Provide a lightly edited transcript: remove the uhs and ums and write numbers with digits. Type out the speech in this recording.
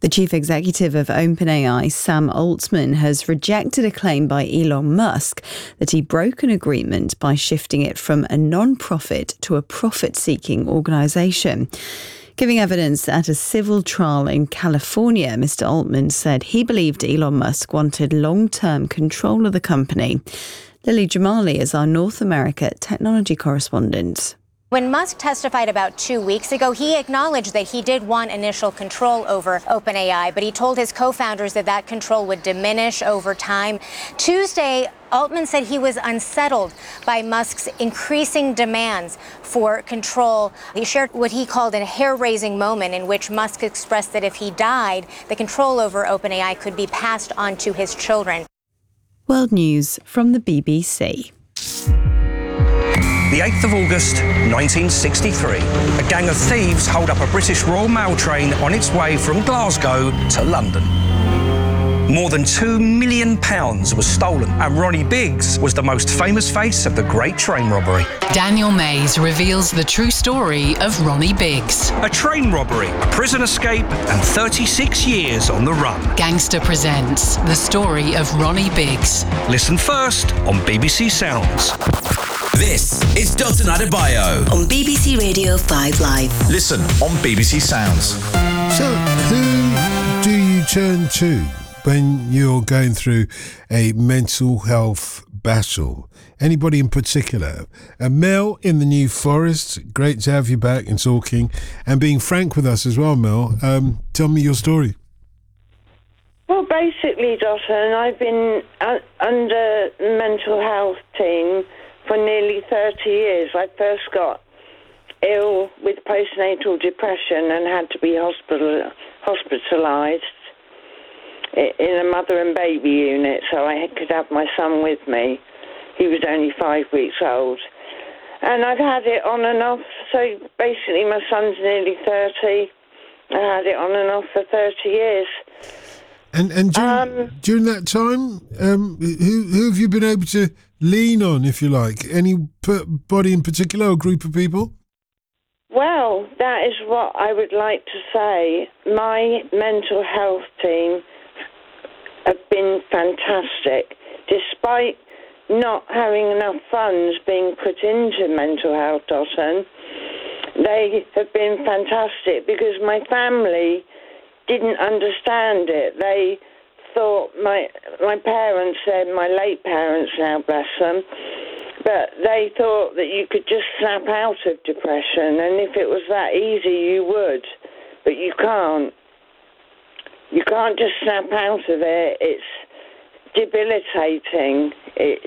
The chief executive of OpenAI, Sam Altman, has rejected a claim by Elon Musk that he broke an agreement by shifting it from a non-profit to a profit-seeking organisation. Giving evidence at a civil trial in California, Mr. Altman said he believed Elon Musk wanted long-term control of the company. Lily Jamali is our North America technology correspondent. When Musk testified about 2 weeks ago, he acknowledged that he did want initial control over OpenAI, but he told his co-founders that that control would diminish over time. Tuesday, Altman said he was unsettled by Musk's increasing demands for control. He shared what he called a hair-raising moment in which Musk expressed that if he died, the control over OpenAI could be passed on to his children. World News from the BBC. The 8th of August, 1963, a gang of thieves hold up a British Royal Mail train on its way from Glasgow to London. More than £2 million was stolen, and Ronnie Biggs was the most famous face of the Great Train Robbery. Daniel Mays reveals the true story of Ronnie Biggs. A train robbery, a prison escape, and 36 years on the run. Gangster presents the story of Ronnie Biggs. Listen first on BBC Sounds. This is Dalton Adebayo on BBC Radio 5 Live. Listen on BBC Sounds. So, who do you turn to when you're going through a mental health battle? Anybody in particular? Mel in the New Forest, great to have you back and talking and being frank with us as well, Mel. Tell me your story. Well, basically, Dalton, I've been under the mental health team for nearly 30 years. I first got ill with postnatal depression and had to be hospitalised in a mother and baby unit so I could have my son with me. He was only 5 weeks old. And I've had it on and off. So basically my son's nearly 30. I had it on and off for 30 years. And during that time, who have you been able to lean on, if you like? Anybody in particular or group of people? Well, that is what I would like to say. My mental health team have been fantastic. Despite not having enough funds being put into mental health, Dalton, they have been fantastic because my family didn't understand it. They thought my parents, my late parents now, bless them, but they thought that you could just snap out of depression, and if it was that easy, you would, but you can't. You can't just snap out of it. It's debilitating.